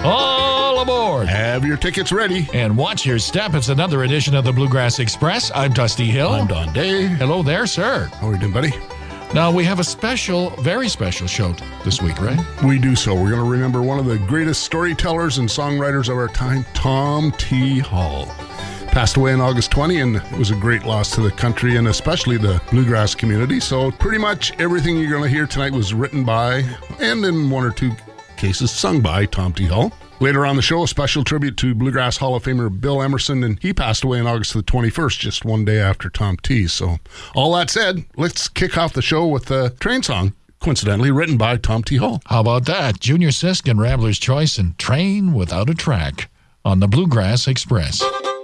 All aboard! Have your tickets ready. And watch your step. It's another edition of the Bluegrass Express. I'm Dusty Hill. I'm Don Day. Hello there, sir. How are you doing, buddy? Now, we have a special, very special show this week, right? We do so. We're going to remember one of the greatest storytellers and songwriters of our time, Tom T. Hall. Passed away on August 20, and it was a great loss to the country and especially the bluegrass community. So pretty much everything you're going to hear tonight was written by, and in one or two cases, sung by, Tom T. Hall. Later on the show, a special tribute to Bluegrass Hall of Famer Bill Emerson, and he passed away on August the 21st, just one day after Tom T. So all that said, let's kick off the show with a train song, coincidentally written by Tom T. Hall. How about that? Junior Sisk and Rambler's Choice and Train Without a Track on the Bluegrass Express.